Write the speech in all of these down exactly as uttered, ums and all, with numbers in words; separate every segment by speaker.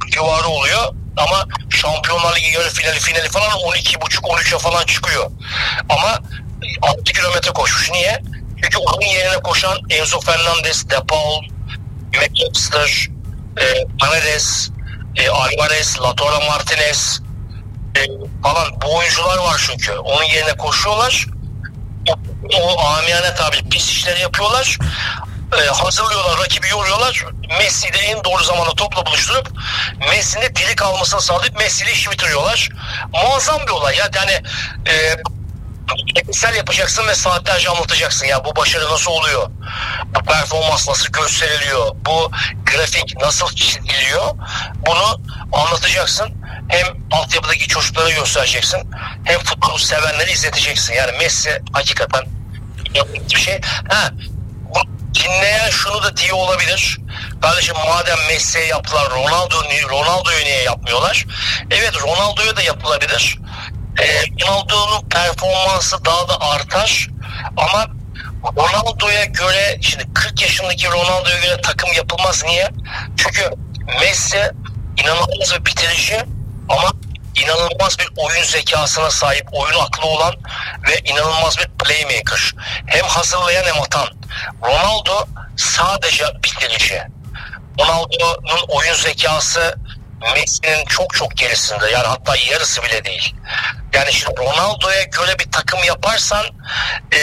Speaker 1: civarı oluyor. Ama Şampiyonlar Ligi yarı finali finali falan on iki buçuk on üçe falan çıkıyor. Ama altı kilometre koşmuş. Niye? Çünkü onun yerine koşan Enzo Fernandez, De Paul, McAllister, e, Paredes, e, Alvarez, Lautaro Martinez e, falan bu oyuncular var çünkü. Onun yerine koşuyorlar. O, o amiyane tabiri pis işleri yapıyorlar. E, hazırlıyorlar, rakibi yoruyorlar. Messi'yi de en doğru zamanda topla buluşturup Messi'nin diri kalmasını sağlayıp Messi'yle işi bitiriyorlar. Muazzam bir olay ya. Yani e, teknisel yapacaksın ve saatlerce anlatacaksın ya bu başarı nasıl oluyor, bu performans nasıl gösteriliyor, bu grafik nasıl çiziliyor, bunu anlatacaksın. Hem altyapıdaki çocuklara göstereceksin, hem futbolu sevenleri izleteceksin. Yani Messi hakikaten bir şey. Ha, dinleyen şunu da diye olabilir. Kardeşim madem Messi'ye yaptılar, Ronaldo Ronaldo'yu niye yapmıyorlar? Evet, Ronaldo'ya da yapılabilir. Ee, Ronaldo'nun performansı daha da artar ama Ronaldo'ya göre, şimdi kırk yaşındaki Ronaldo'ya göre takım yapılmaz. Niye? Çünkü Messi inanılmaz bir bitirici ama inanılmaz bir oyun zekasına sahip, oyun aklı olan ve inanılmaz bir playmaker. Hem hazırlayan hem atan. Ronaldo sadece bitirici. Ronaldo'nun oyun zekası Messi'nin çok çok gerisinde, yani hatta yarısı bile değil. Yani şimdi Ronaldo'ya göre bir takım yaparsan ee,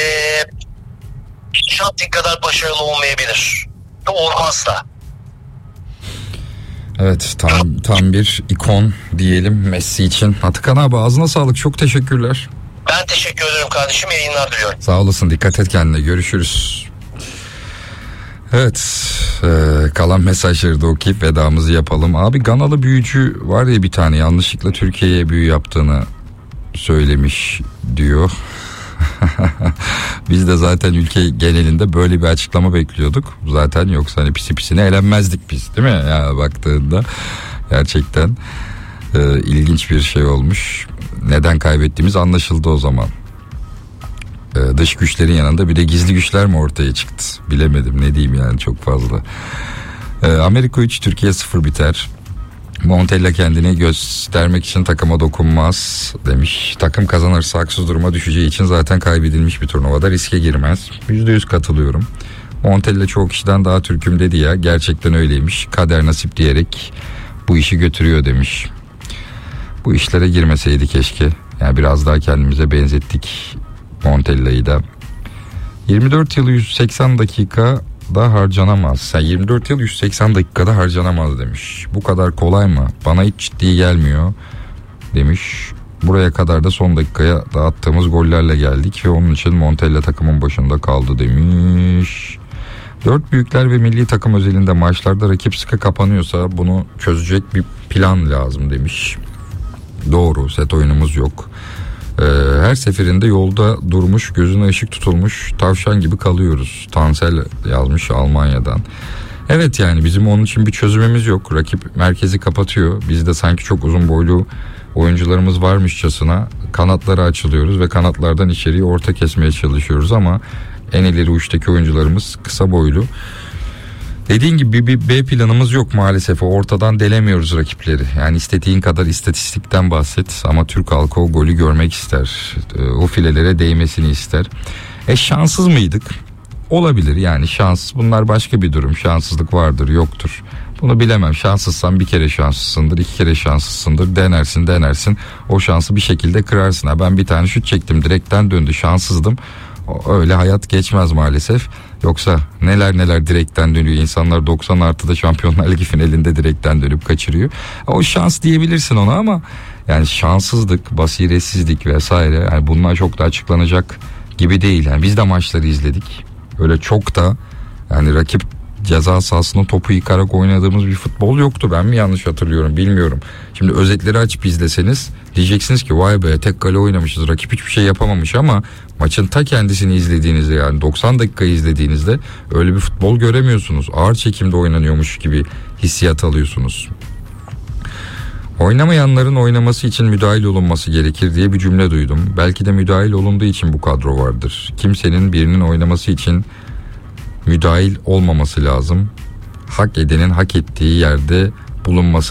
Speaker 1: Şanti kadar başarılı olmayabilir. Olmaz da.
Speaker 2: Evet, tam tam bir ikon diyelim Messi için. Atakan abi ağzına sağlık, çok teşekkürler.
Speaker 1: Ben teşekkür ederim kardeşim, yayınlar diliyorum.
Speaker 2: Sağ olasın, dikkat et kendine, görüşürüz. Evet, e, kalan mesajları da okuyup vedamızı yapalım. Abi Ganalı büyücü var ya bir tane, yanlışlıkla Türkiye'ye büyü yaptığını söylemiş diyor. Biz de zaten ülke genelinde böyle bir açıklama bekliyorduk. Zaten yoksa hani pisi pisine elenmezdik biz, değil mi? Ya baktığında gerçekten e, ilginç bir şey olmuş. Neden kaybettiğimiz anlaşıldı o zaman. E, dış güçlerin yanında bir de gizli güçler mi ortaya çıktı? Bilemedim, ne diyeyim yani, çok fazla. E, Amerika üç, Türkiye sıfır biter. Montella kendini göstermek için takıma dokunmaz demiş. Takım kazanırsa haksız duruma düşeceği için zaten kaybedilmiş bir turnuvada riske girmez. yüzde yüz katılıyorum. Montella çoğu kişiden daha Türk'üm dedi ya, gerçekten öyleymiş. Kader nasip diyerek bu işi götürüyor demiş. Bu işlere girmeseydi keşke. Yani biraz daha kendimize benzettik Montella'yı da. yirmi dört yıl yüz seksen dakika da harcanamaz. Sen yirmi dört yıl yüz seksen dakikada harcanamaz demiş. Bu kadar kolay mı? Bana hiç ciddi gelmiyor demiş. Buraya kadar da son dakikaya dağıttığımız gollerle geldik ve onun için Montella takımın başında kaldı demiş. Dört büyükler ve milli takım özelinde maçlarda rakip sıkı kapanıyorsa bunu çözecek bir plan lazım demiş. Doğru, set oyunumuz yok. Ee, her seferinde yolda durmuş, gözüne ışık tutulmuş tavşan gibi kalıyoruz. Tansel yazmış Almanya'dan. Evet, yani bizim onun için bir çözümümüz yok. Rakip merkezi kapatıyor. Biz de sanki çok uzun boylu oyuncularımız varmışçasına kanatlara açılıyoruz ve kanatlardan içeriye orta kesmeye çalışıyoruz ama en ileri uçtaki oyuncularımız kısa boylu. Dediğin gibi bir B planımız yok maalesef. Ortadan delemiyoruz rakipleri. Yani istediğin kadar istatistikten bahset ama Türk halkı o golü görmek ister. O filelere değmesini ister. E şanssız mıydık? Olabilir, yani şans. Bunlar başka bir durum. Şanssızlık vardır, yoktur. Bunu bilemem. Şanssızsan bir kere şanslısındır, iki kere şanslısındır. Denersin denersin. O şansı bir şekilde kırarsın. Ha, ben bir tane şut çektim, direkten döndü, şanssızdım. Öyle hayat geçmez maalesef. Yoksa neler neler direkten dönüyor. İnsanlar doksan artıda Şampiyonlar Ligi finalinde direkten dönüp kaçırıyor. O şans diyebilirsin ona ama yani şanssızlık, basiretsizlik vesaire, yani bunlar çok da açıklanacak gibi değil. Yani biz de maçları izledik. Öyle çok da yani rakip ceza sahasında topu yıkarak oynadığımız bir futbol yoktu. Ben mi yanlış hatırlıyorum bilmiyorum. Şimdi özetleri açıp izleseniz diyeceksiniz ki vay be, tek kale oynamışız, rakip hiçbir şey yapamamış ama maçın ta kendisini izlediğinizde, yani doksan dakika izlediğinizde öyle bir futbol göremiyorsunuz. Ağır çekimde oynanıyormuş gibi hissiyat alıyorsunuz. Oynamayanların oynaması için müdahil olunması gerekir diye bir cümle duydum. Belki de müdahil olunduğu için bu kadro vardır. Kimsenin birinin oynaması için müdahil olmaması lazım. Hak edenin hak ettiği yerde bulunması